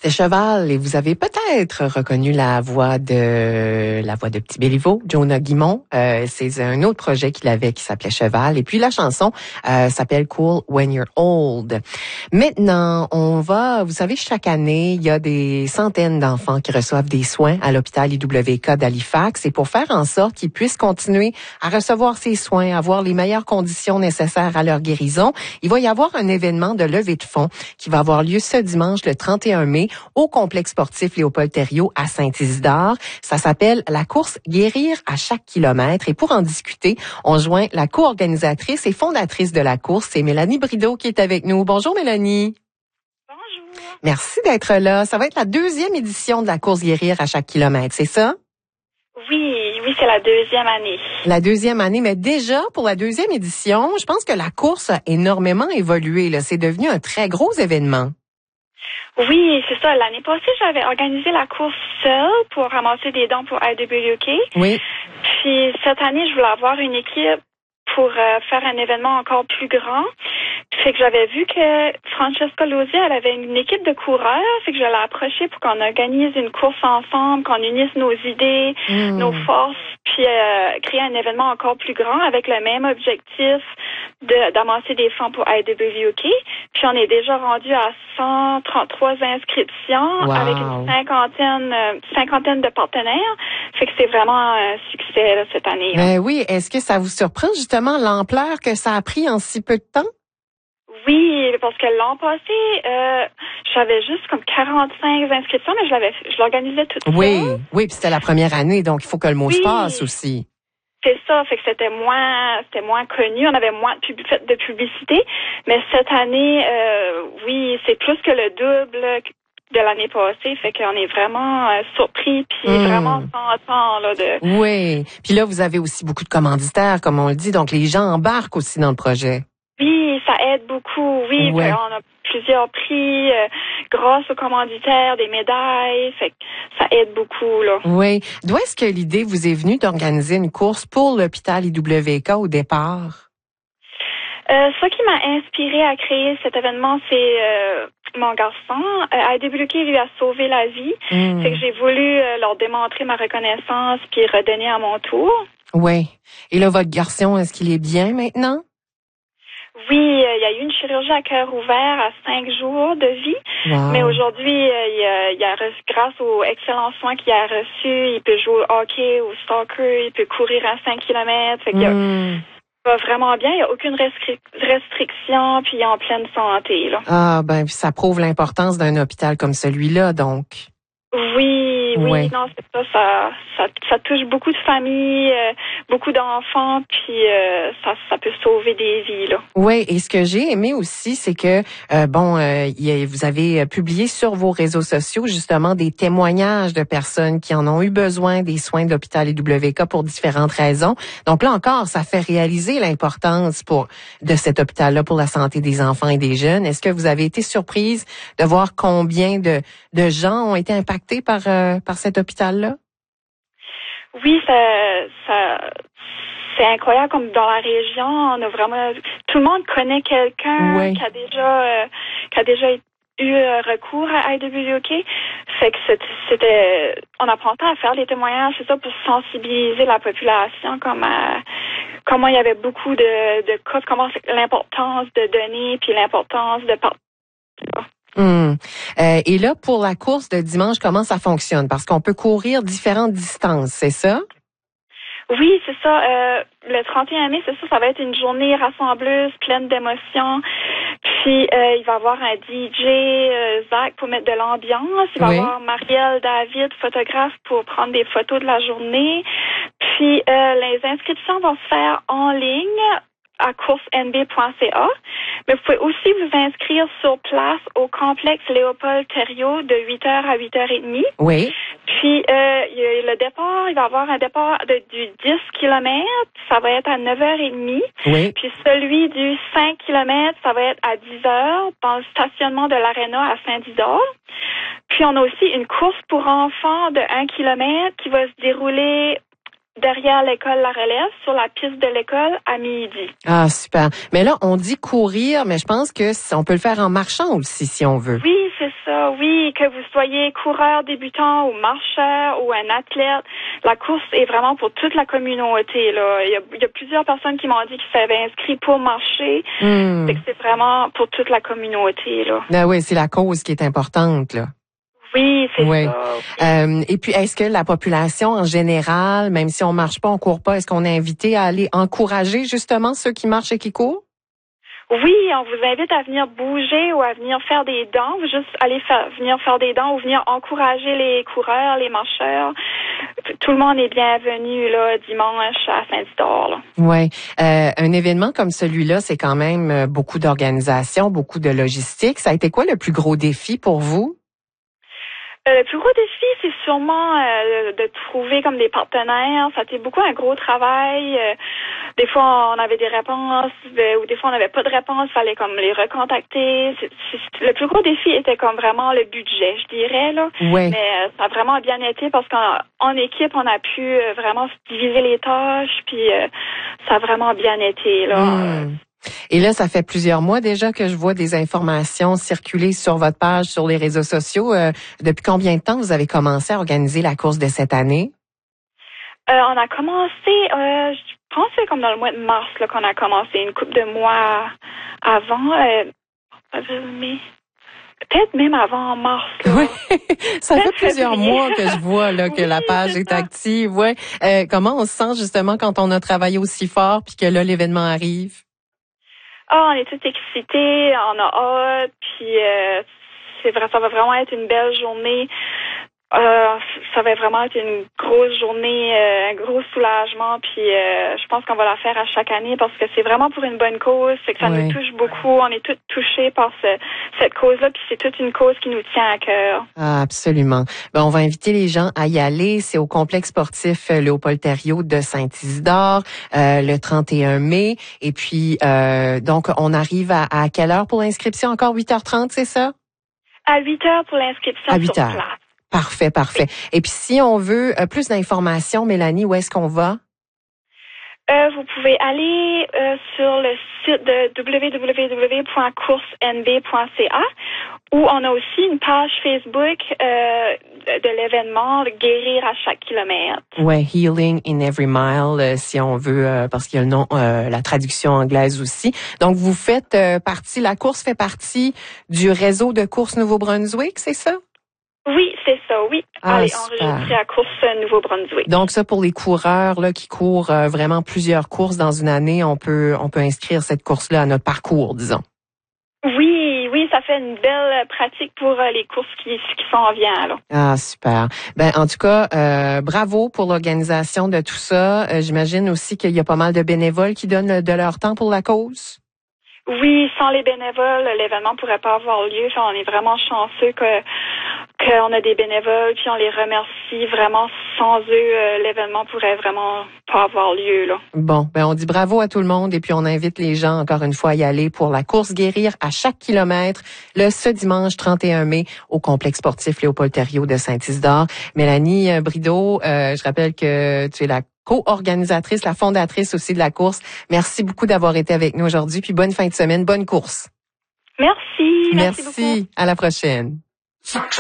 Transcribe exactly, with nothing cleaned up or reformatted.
C'était Cheval et vous avez peut-être reconnu la voix de la voix de Petit Béliveau, Jonah Guimond. Euh, c'est un autre projet qu'il avait qui s'appelait Cheval. Et puis la chanson euh, s'appelle Cool When You're Old. Maintenant, on va, vous savez, chaque année, il y a des centaines d'enfants qui reçoivent des soins à l'hôpital I W K d'Halifax. Et pour faire en sorte qu'ils puissent continuer à recevoir ces soins, avoir les meilleures conditions nécessaires à leur guérison, il va y avoir un événement de levée de fonds qui va avoir lieu ce dimanche, le trente et un mai, au complexe sportif Léopold Thériault à Saint-Isidore. Ça s'appelle la course Guérir à chaque kilomètre. Et pour en discuter, on joint la co-organisatrice et fondatrice de la course, c'est Mélanie Brideau qui est avec nous. Bonjour Mélanie. Bonjour. Merci d'être là. Ça va être la deuxième édition de la course Guérir à chaque kilomètre, c'est ça? Oui, oui, c'est la deuxième année. La deuxième année, mais déjà pour la deuxième édition, je pense que la course a énormément évolué. Là. C'est devenu un très gros événement. Oui, c'est ça. L'année passée, j'avais organisé la course seule pour ramasser des dons pour I W K. Oui. Puis cette année, je voulais avoir une équipe pour euh, faire un événement encore plus grand. Fait que j'avais vu que Francesca Lozia, elle avait une équipe de coureurs. Fait que je l'ai approchée pour qu'on organise une course ensemble, qu'on unisse nos idées, mmh. nos forces, puis euh, créer un événement encore plus grand avec le même objectif de, d'amasser des fonds pour I W K. Puis on est déjà rendu à cent trente-trois inscriptions wow. avec une cinquantaine, euh, cinquantaine de partenaires. Fait que c'est vraiment un succès là, cette année. Ben oui, est-ce que ça vous surprend justement l'ampleur que ça a pris en si peu de temps? Oui, parce que l'an passé, euh, j'avais juste comme quarante-cinq inscriptions, mais je l'avais, je l'organisais toute oui, seule. Oui, puis c'était la première année, donc il faut que le mot oui. se passe aussi. C'est ça, fait que c'était moins, c'était moins connu, on avait moins de, pub- de publicité, mais cette année, euh, oui, c'est plus que le double de l'année passée, fait qu'on est vraiment euh, surpris puis mmh. vraiment content là de. Oui, puis là vous avez aussi beaucoup de commanditaires, comme on le dit, donc les gens embarquent aussi dans le projet. Oui, ça aide beaucoup, oui. Ouais. On a plusieurs prix euh, grâce aux commanditaires, des médailles, fait que ça aide beaucoup, là. Oui. D'où est-ce que l'idée vous est venue d'organiser une course pour l'hôpital I W K au départ? Euh, ce qui m'a inspiré à créer cet événement, c'est euh, mon garçon. Euh, I W K lui a sauvé la vie. Mm. Fait que j'ai voulu euh, leur démontrer ma reconnaissance puis redonner à mon tour. Oui. Et là, votre garçon, est-ce qu'il est bien maintenant? Oui, euh, il y a eu une chirurgie à cœur ouvert à cinq jours de vie. Wow. Mais aujourd'hui, euh, il, a, il a reçu, grâce aux excellents soins qu'il a reçus, il peut jouer au hockey, au soccer, il peut courir à cinq kilomètres. Fait qu'il mm. va vraiment bien. Il n'y a aucune restri- restriction, puis il est en pleine santé, là. Ah, ben, ça prouve l'importance d'un hôpital comme celui-là, donc. Oui, oui, ouais. non, c'est ça, ça, ça, ça touche beaucoup de familles, euh, beaucoup d'enfants, puis euh, ça, ça peut sauver des vies, là. Oui, et ce que j'ai aimé aussi, c'est que, euh, bon, euh, y a, vous avez publié sur vos réseaux sociaux, justement, des témoignages de personnes qui en ont eu besoin des soins de l'hôpital I W K pour différentes raisons. Donc là encore, ça fait réaliser l'importance pour de cet hôpital-là pour la santé des enfants et des jeunes. Est-ce que vous avez été surprise de voir combien de, de gens ont été impactés par euh, par cet hôpital-là? Oui, ça, ça, c'est incroyable comme dans la région, on a vraiment tout le monde connaît quelqu'un ouais. qui a déjà euh, qui a déjà eu euh, recours à I W K. Fait que c'était, c'était on apprend à faire des témoignages, c'est ça, pour sensibiliser la population, comme à, comment il y avait beaucoup de, de cas, comment l'importance de donner, puis l'importance de partager. Hum. Euh, et là, pour la course de dimanche, comment ça fonctionne? Parce qu'on peut courir différentes distances, c'est ça? Oui, c'est ça. Euh, le trente et un mai, c'est ça, ça va être une journée rassembleuse, pleine d'émotions. Puis, euh, il va y avoir un D J, euh, Zach, pour mettre de l'ambiance. Il va y oui. avoir Marielle David, photographe, pour prendre des photos de la journée. Puis, euh, les inscriptions vont se faire en ligne à course n b point c a. Mais vous pouvez aussi vous inscrire sur place au complexe Léopold Thériault de huit heures à huit heures trente. Oui. Puis, euh, il y a le départ, il va y avoir un départ de, du dix kilomètres, ça va être à neuf heures trente. Oui. Puis celui du cinq kilomètres, ça va être à dix heures dans le stationnement de l'Arena à Saint-Isidore. Puis, on a aussi une course pour enfants de un kilomètre qui va se dérouler derrière l'école La Relève, sur la piste de l'école, à midi. Ah, super. Mais là, on dit courir, mais je pense que on peut le faire en marchant aussi, si on veut. Oui, c'est ça, oui. Que vous soyez coureur débutant ou marcheur ou un athlète, la course est vraiment pour toute la communauté, là. Il y a, il y a plusieurs personnes qui m'ont dit qu'ils s'avaient inscrits pour marcher. Mm. Fait que c'est vraiment pour toute la communauté, là. Ah oui, c'est la cause qui est importante, là. Oui, c'est oui. ça. Euh, et puis, est-ce que la population en général, même si on marche pas, on court pas, est-ce qu'on est invité à aller encourager justement ceux qui marchent et qui courent? Oui, on vous invite à venir bouger ou à venir faire des dons, juste aller faire, venir faire des dons ou venir encourager les coureurs, les marcheurs. Tout le monde est bienvenu là dimanche à Saint-Isidore. Oui, euh, un événement comme celui-là, c'est quand même beaucoup d'organisation, beaucoup de logistique. Ça a été quoi le plus gros défi pour vous? Euh, le plus gros défi, c'est sûrement euh, de trouver comme des partenaires. Ça a été beaucoup un gros travail. Euh, des fois, on avait des réponses, euh, ou des fois, on n'avait pas de réponse. Il fallait comme les recontacter. C'est, c'est, le plus gros défi était comme vraiment le budget, je dirais, là. Ouais. Mais euh, ça a vraiment bien été parce qu'en en équipe, on a pu euh, vraiment diviser les tâches, puis euh, ça a vraiment bien été, là. Mmh. Et là, ça fait plusieurs mois déjà que je vois des informations circuler sur votre page, sur les réseaux sociaux. Euh, depuis combien de temps vous avez commencé à organiser la course de cette année? Euh, on a commencé, euh, je pense que c'est comme dans le mois de mars là, qu'on a commencé, une couple de mois avant. Euh, mais peut-être même avant mars. Là. Oui, ça fait plusieurs février. mois que je vois là que oui, la page est, est active. Ouais. Euh, comment on se sent justement quand on a travaillé aussi fort puis que là l'événement arrive? Ah, on est tous excités, on a hâte, puis euh, c'est vrai, ça va vraiment être une belle journée. Euh, ça va vraiment être une grosse journée, euh, un gros soulagement, puis euh, je pense qu'on va la faire à chaque année parce que c'est vraiment pour une bonne cause, c'est que ça oui. nous touche beaucoup, on est tous touchés par ce, cette cause-là, puis c'est toute une cause qui nous tient à cœur. Ah, absolument. Ben, on va inviter les gens à y aller. C'est au complexe sportif Léopold Thériault de Saint-Isidore euh, le trente et un mai. Et puis, euh, donc, on arrive à, à quelle heure pour l'inscription? Encore huit heures trente, c'est ça? À huit heures pour l'inscription à huit sur heures. place. Parfait, parfait. Et puis, si on veut euh, plus d'informations, Mélanie, où est-ce qu'on va? Euh, vous pouvez aller euh, sur le site de w w w point course n b point c a où on a aussi une page Facebook euh, de l'événement Guérir à chaque kilomètre. Ouais, Healing in Every Mile, euh, si on veut, euh, parce qu'il y a le nom, euh, la traduction anglaise aussi. Donc, vous faites euh, partie, la course fait partie du réseau de course Nouveau-Brunswick, c'est ça? Oui, c'est ça, oui. Ah, Allez, super. enregistrer à course Nouveau-Brunswick. Donc ça, pour les coureurs là qui courent euh, vraiment plusieurs courses dans une année, on peut on peut inscrire cette course-là à notre parcours, disons. Oui, oui, ça fait une belle pratique pour euh, les courses qui, qui s'en viennent, là. Ah, super. Ben en tout cas, euh, bravo pour l'organisation de tout ça. Euh, j'imagine aussi qu'il y a pas mal de bénévoles qui donnent de leur temps pour la cause. Oui, sans les bénévoles, l'événement pourrait pas avoir lieu. Enfin, on est vraiment chanceux que qu'on a des bénévoles, puis on les remercie vraiment. Sans eux, euh, l'événement pourrait vraiment pas avoir lieu, là. Bon, ben on dit bravo à tout le monde et puis on invite les gens encore une fois à y aller pour la course Guérir à chaque kilomètre le ce dimanche trente et un mai au complexe sportif Léopold Thériault de Saint-Isidore. Mélanie Brideau, euh, je rappelle que tu es la co-organisatrice, la fondatrice aussi de la course. Merci beaucoup d'avoir été avec nous aujourd'hui puis bonne fin de semaine, bonne course. Merci, merci, merci beaucoup. À la prochaine.